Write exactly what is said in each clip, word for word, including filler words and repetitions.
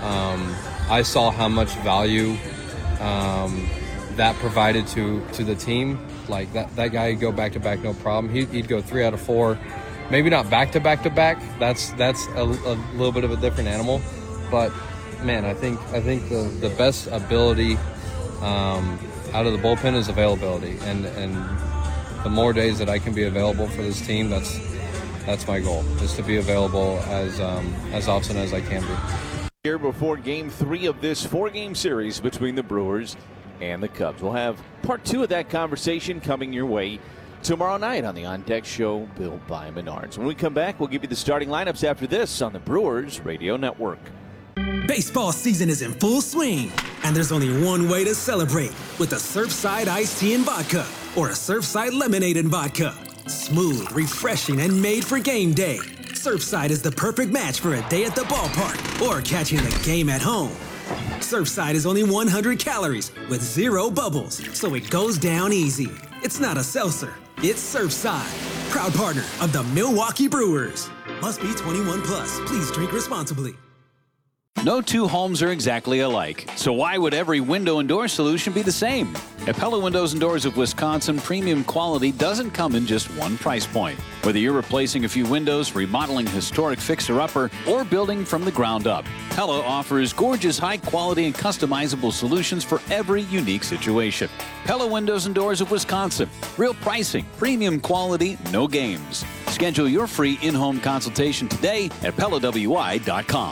Um, I saw how much value um, that provided to, to the team. Like that, that guy would go back to back, no problem. He, he'd go three out of four, maybe not back to back to back. That's that's a, a little bit of a different animal. But man, I think I think the, the best ability um, out of the bullpen is availability, and and the more days that I can be available for this team, that's that's my goal, is to be available as um, as often as I can be. Here before Game Three of this four-game series between the Brewers and the Cubs. We'll have part two of that conversation coming your way tomorrow night on the On Deck Show, built by Menards. When we come back, we'll give you the starting lineups after this on the Brewers Radio Network. Baseball season is in full swing, and there's only one way to celebrate, with a Surfside iced tea and vodka or a Surfside lemonade and vodka. Smooth, refreshing, and made for game day. Surfside is the perfect match for a day at the ballpark or catching the game at home. Surfside is only one hundred calories with zero bubbles, so it goes down easy. It's not a seltzer, it's Surfside. Proud partner of the Milwaukee Brewers. Must be twenty-one plus. Please drink responsibly. No two homes are exactly alike, so why would every window and door solution be the same? At Pella Windows and Doors of Wisconsin, premium quality doesn't come in just one price point. Whether you're replacing a few windows, remodeling a historic fixer-upper, or building from the ground up, Pella offers gorgeous, high-quality, and customizable solutions for every unique situation. Pella Windows and Doors of Wisconsin. Real pricing, premium quality, no games. Schedule your free in-home consultation today at Pella W I dot com.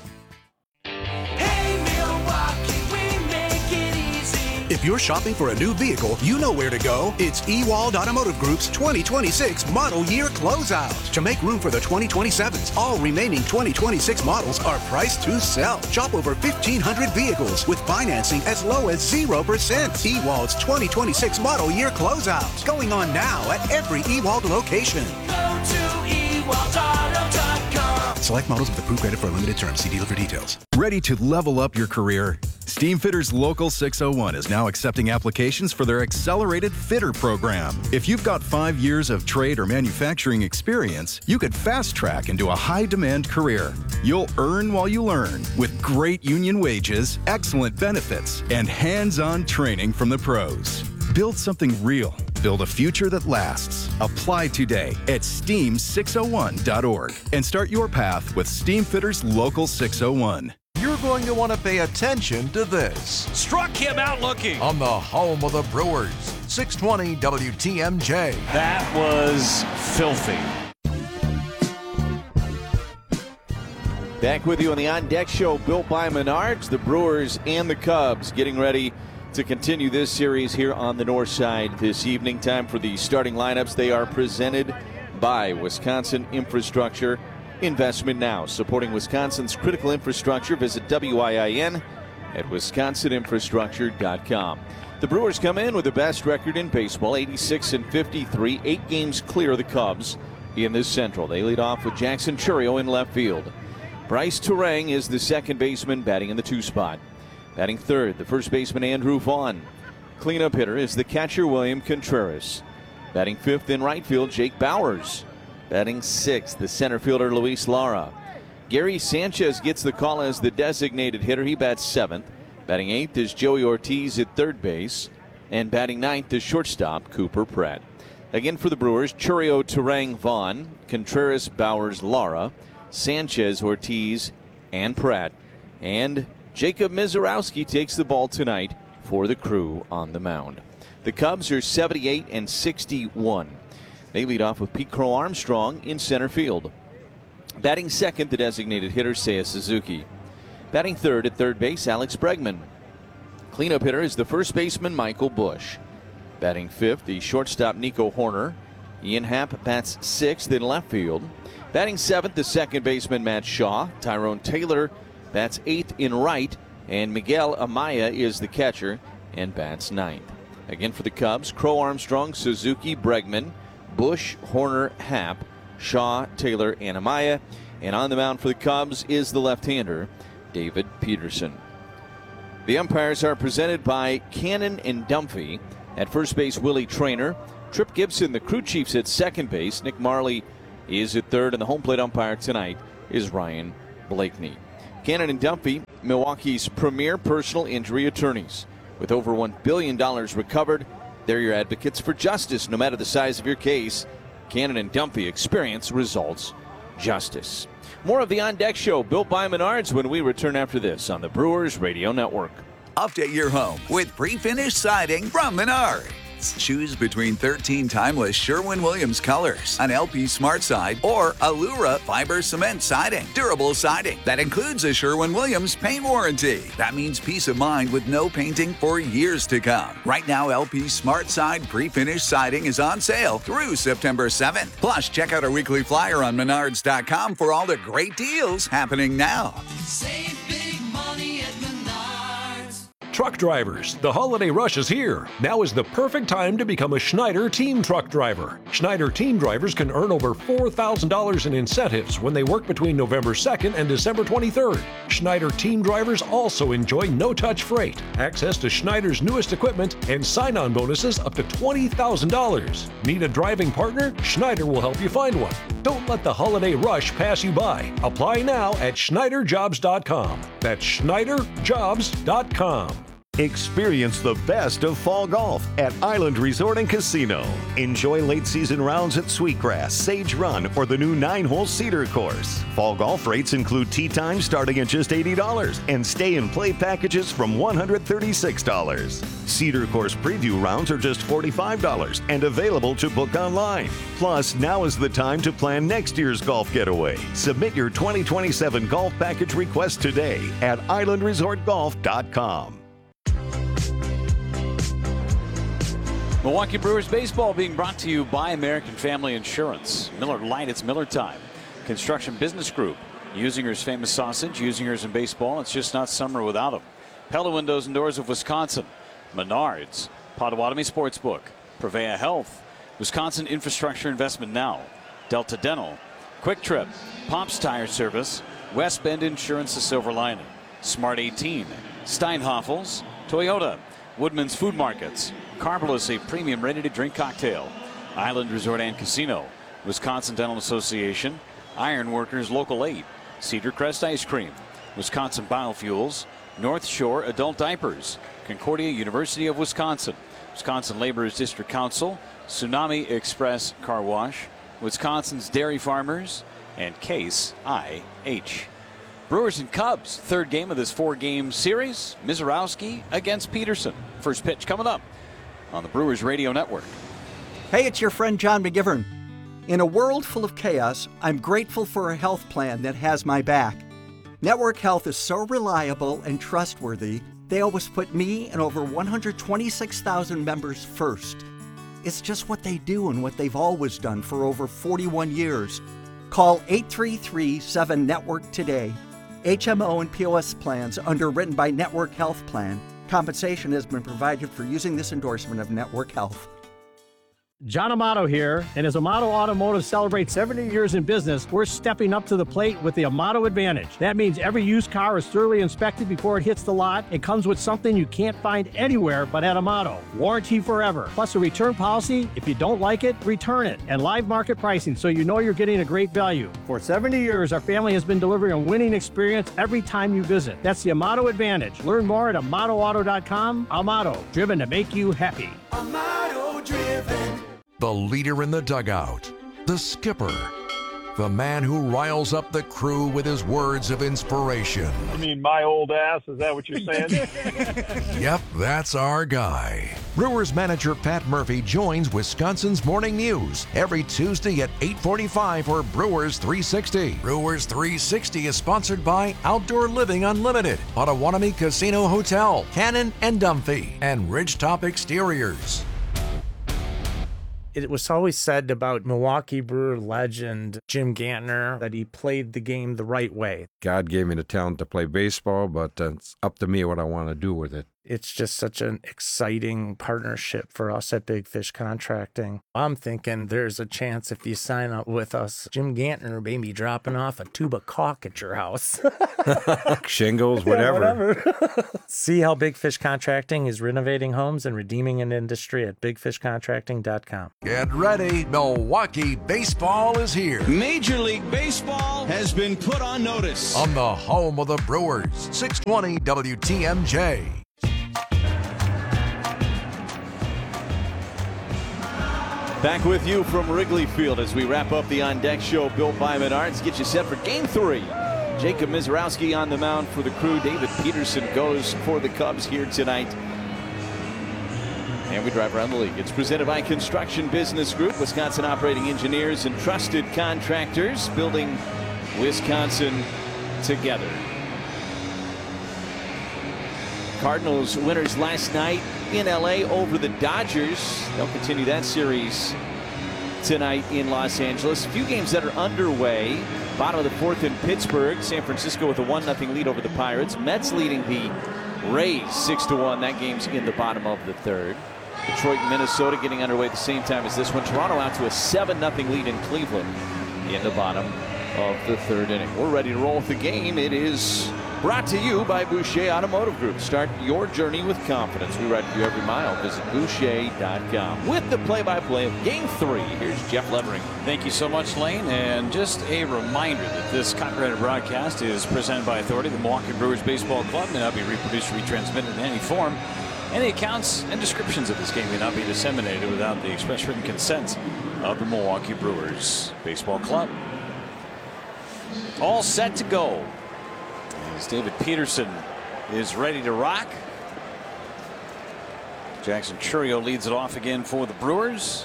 If you're shopping for a new vehicle, you know where to go. It's Ewald Automotive Group's twenty twenty-six Model Year Closeout. To make room for the twenty twenty-sevens, all remaining twenty twenty-six models are priced to sell. Shop over fifteen hundred vehicles with financing as low as zero percent. Ewald's twenty twenty-six Model Year Closeout. Going on now at every Ewald location. Go to ewald auto dot com. Select models with approved credit for a limited term. See dealer for details. Ready to level up your career? Steamfitters Local six oh one is now accepting applications for their Accelerated Fitter program. If you've got five years of trade or manufacturing experience, you could fast track into a high-demand career. You'll earn while you learn with great union wages, excellent benefits, and hands-on training from the pros. Build something real. Build a future that lasts. Apply today at steam six oh one dot org and start your path with Steamfitters Local six oh one. You're going to want to pay attention to this. Struck him out looking. On the home of the Brewers, six twenty W T M J. That was filthy. Back with you on the On Deck Show, built by Menards. The Brewers and the Cubs getting ready to continue this series here on the north side this evening. Time for the starting lineups. They are presented by Wisconsin Infrastructure Investment Now. Supporting Wisconsin's critical infrastructure, visit W I I N at wisconsin infrastructure dot com. The Brewers come in with the best record in baseball, eighty-six and fifty-three, eight games clear of the Cubs in this Central. They lead off with Jackson Chourio in left field. Bryce Turang is the second baseman, batting in the two spot. Batting third, the first baseman Andrew Vaughn. Cleanup hitter is the catcher William Contreras. Batting fifth in right field, Jake Bowers. Batting sixth, the center fielder Luis Lara. Gary Sanchez gets the call as the designated hitter. He bats seventh. Batting eighth is Joey Ortiz at third base. And batting ninth is shortstop Cooper Pratt. Again for the Brewers, Chourio, Turang, Vaughn, Contreras, Bowers, Lara, Sanchez, Ortiz, and Pratt. And Jacob Mizorowski takes the ball tonight for the Crew on the mound. The Cubs are seventy-eight and sixty-one. They lead off with Pete Crow Armstrong in center field. Batting second, the designated hitter, Seiya Suzuki. Batting third at third base, Alex Bregman. Cleanup hitter is the first baseman, Michael Busch. Batting fifth, the shortstop, Nico Horner. Ian Happ bats sixth in left field. Batting seventh, the second baseman, Matt Shaw. Tyrone Taylor bats eighth in right. And Miguel Amaya is the catcher and bats ninth. Again for the Cubs, Crow Armstrong, Suzuki, Bregman, Busch, Horner, Happ, Shaw, Taylor, and Amaya. And on the mound for the Cubs is the left-hander, David Peterson. The umpires are presented by Cannon and Dunphy. At first base, Willie Trainer. Trip Gibson, the crew chiefs, at second base. Nick Marley is at third, and the home plate umpire tonight is Ryan Blakeney. Cannon and Dunphy Milwaukee's premier personal injury attorneys. With over one billion dollars recovered, they're your advocates for justice. No matter the size of your case, Cannon and Dumpy experience results justice. More of the On Deck Show, built by Menards, when we return after this on the Brewers Radio Network. Update your home with pre-finished siding from Menards. Choose between thirteen timeless Sherwin-Williams colors, an L P Smart Side, or Allura fiber cement siding. Durable siding that includes a Sherwin-Williams paint warranty. That means peace of mind with no painting for years to come. Right now, L P Smart Side pre-finished siding is on sale through September seventh. Plus, check out our weekly flyer on menards dot com for all the great deals happening now. Save big money at Menards. Truck drivers, the holiday rush is here. Now is the perfect time to become a Schneider Team Truck Driver. Schneider Team Drivers can earn over four thousand dollars in incentives when they work between November second and December twenty-third. Schneider Team Drivers also enjoy no-touch freight, access to Schneider's newest equipment, and sign-on bonuses up to twenty thousand dollars. Need a driving partner? Schneider will help you find one. Don't let the holiday rush pass you by. Apply now at Schneider Jobs dot com. That's Schneider Jobs dot com. Experience the best of fall golf at Island Resort and Casino. Enjoy late season rounds at Sweetgrass, Sage Run, or the new nine-hole Cedar course. Fall golf rates include tee time starting at just eighty dollars and stay and play packages from one hundred thirty-six dollars. Cedar course preview rounds are just forty-five dollars and available to book online. Plus, now is the time to plan next year's golf getaway. Submit your twenty twenty-seven golf package request today at island resort golf dot com. Milwaukee Brewers baseball being brought to you by American Family Insurance. Miller Lite, it's Miller time. Construction Business Group. Usinger's famous sausage. Usinger's in baseball. It's just not summer without them. Pella Windows and Doors of Wisconsin. Menards. Potawatomi Sportsbook. Prevea Health. Wisconsin Infrastructure Investment Now. Delta Dental. Quick Trip. Pops Tire Service. West Bend Insurance, the Silver Lining. Smart eighteen. Steinhoffels. Toyota. Woodman's Food Markets. Carbolus, a premium ready-to-drink cocktail. Island Resort and Casino. Wisconsin Dental Association. Iron Workers Local eight. Cedar Crest Ice Cream. Wisconsin Biofuels. North Shore Adult Diapers. Concordia University of Wisconsin. Wisconsin Laborers District Council. Tsunami Express Car Wash. Wisconsin's Dairy Farmers. And Case I H. Brewers and Cubs, third game of this four-game series. Mizorowski against Peterson. First pitch coming up on the Brewers Radio Network. Hey, it's your friend John McGivern. In a world full of chaos, I'm grateful for a health plan that has my back. Network Health is so reliable and trustworthy, they always put me and over one hundred twenty-six thousand members first. It's just what they do and what they've always done for over forty-one years. Call eight three three, seven, network today. H M O and P O S plans underwritten by Network Health Plan. Compensation has been provided for using this endorsement of Network Health. John Amato here, and as Amato Automotive celebrates seventy years in business, we're stepping up to the plate with the Amato Advantage. That means every used car is thoroughly inspected before it hits the lot. It comes with something you can't find anywhere but at Amato. Warranty forever, plus a return policy. If you don't like it, return it, and live market pricing so you know you're getting a great value. For seventy years, our family has been delivering a winning experience every time you visit. That's the Amato Advantage. Learn more at amato auto dot com. Amato, driven to make you happy. Amato driven. The leader in the dugout, the skipper, the man who riles up the crew with his words of inspiration. You mean my old ass? Is that what you're saying? Yep, that's our guy. Brewers manager Pat Murphy joins Wisconsin's Morning News every Tuesday at eight forty-five for Brewers three sixty. Brewers three sixty is sponsored by Outdoor Living Unlimited, Potawatomi Casino Hotel, Cannon and Dumphy, and Ridgetop Exteriors. It was always said about Milwaukee Brewer legend Jim Gantner that he played the game the right way. God gave me the talent to play baseball, but uh, it's up to me what I want to do with it. It's just such an exciting partnership for us at Big Fish Contracting. I'm thinking there's a chance if you sign up with us, Jim Gantner may be dropping off a tube of caulk at your house. Shingles, whatever. Yeah, whatever. See how Big Fish Contracting is renovating homes and redeeming an industry at big fish contracting dot com. Get ready. Milwaukee baseball is here. Major League Baseball has been put on notice. On the home of the Brewers, six twenty W T M J. Back with you from Wrigley Field as we wrap up the On Deck Show built by Menards. Get you set for game three. Jacob Misiorowski on the mound for the Crew. David Peterson goes for the Cubs here tonight. And we drive around the league. It's presented by Construction Business Group, Wisconsin operating engineers and trusted contractors, building Wisconsin together. Cardinals winners last night in L A over the Dodgers. They'll continue that series tonight in Los Angeles. A few games that are underway. Bottom of the fourth in Pittsburgh. San Francisco with a one nothing lead over the Pirates. Mets leading the Rays six to one. That game's in the bottom of the third. Detroit and Minnesota getting underway at the same time as this one. Toronto out to a seven nothing lead in Cleveland in the bottom of the third inning. We're ready to roll with the game. It is brought to you by Boucher Automotive Group. Start your journey with confidence. We ride for you every mile. Visit Boucher dot com. With the play-by-play of Game three, here's Jeff Levering. Thank you so much, Lane. And just a reminder that this copyrighted broadcast is presented by authority of the Milwaukee Brewers Baseball Club. May not be reproduced or retransmitted in any form. Any accounts and descriptions of this game may not be disseminated without the express written consent of the Milwaukee Brewers Baseball Club. All set to go. As David Peterson is ready to rock. Jackson Chourio leads it off again for the Brewers.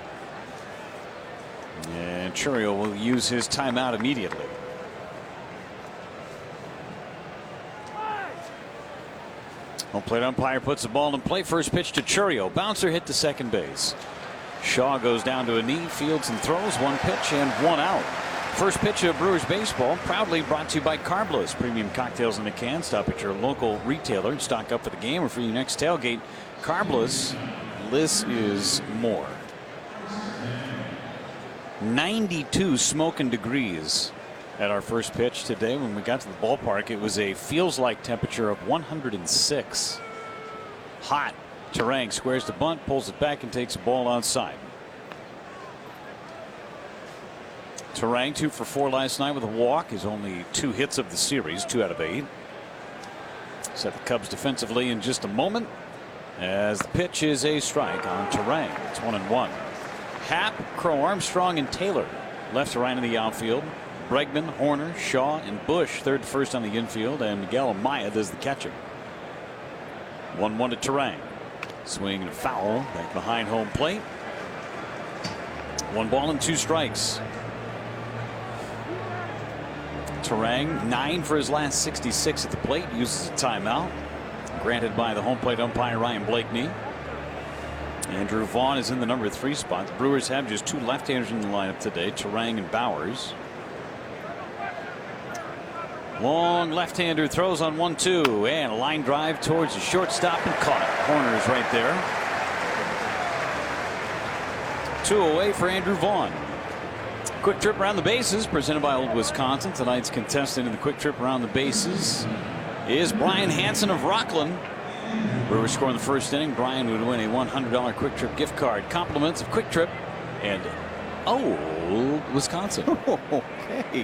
And Chourio will use his timeout immediately. Home plate umpire puts the ball in play. First pitch to Chourio. Bouncer hit to second base. Shaw goes down to a knee, fields and throws. One pitch and one out. First pitch of Brewers baseball proudly brought to you by Carbliss. Premium cocktails in a can. Stop at your local retailer and stock up for the game or for your next tailgate. Carbliss, this is more. ninety-two smoking degrees at our first pitch today. When we got to the ballpark, it was a feels like temperature of one hundred six. Hot. Turang squares the bunt, pulls it back and takes the ball outside. Turang two for four last night with a walk. His only two hits of the series, two out of eight. Set the Cubs defensively in just a moment as the pitch is a strike on Turang. It's one and one. Happ, Crow, Armstrong and Taylor left to right in the outfield. Bregman, Horner, Shaw and Bush third to first on the infield, and Miguel Amaya does the catching. one one to Turang. Swing and a foul back behind home plate. One ball and two strikes. Turang nine for his last sixty-six at the plate, uses a timeout granted by the home plate umpire Ryan Blakeney. Andrew Vaughn is in the number three spot. The Brewers have just two left-handers in the lineup today, Turang and Bowers. Long left-hander throws on one two and a line drive towards the shortstop and caught it. Horner is right there. Two away for Andrew Vaughn. Quick trip around the bases presented by Old Wisconsin. Tonight's contestant in the quick trip around the bases is Brian Hansen of Rockland. Brewers score in the first inning. Brian would win a one hundred dollar quick trip gift card. Compliments of Quick Trip and Old Wisconsin. Okay.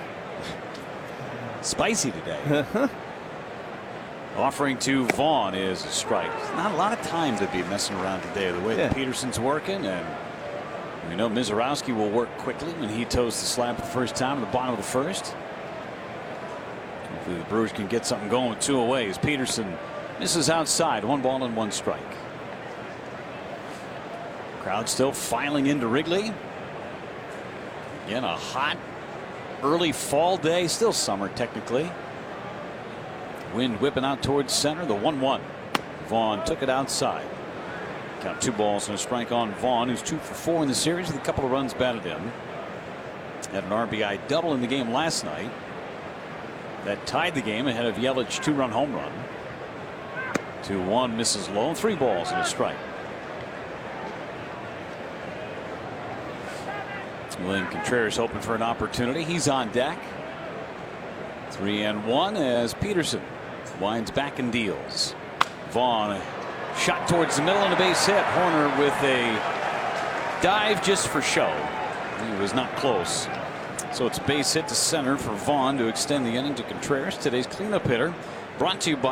Spicy today. Offering to Vaughn is a strike. Not a lot of time to be messing around today the way Yeah. that Peterson's working, and we know Misiorowski will work quickly when he toes the slab the first time at the bottom of the first. Hopefully the Brewers can get something going with two away as Peterson misses outside. One ball and one strike. Crowd still filing into Wrigley. Again, a hot early fall day, still summer technically. Wind whipping out towards center. The one one. Vaughn took it outside. Count two balls and a strike on Vaughn, who's two for four in the series with a couple of runs batted in. Had an R B I double in the game last night. That tied the game ahead of Yelich's two-run home run. two one misses low. Three balls and a strike. William Contreras hoping for an opportunity. He's on deck. Three and one as Peterson winds back and deals. Vaughn shot towards the middle and a base hit. Horner with a dive just for show. He was not close. So it's base hit to center for Vaughn to extend the inning to Contreras. Today's cleanup hitter brought to you by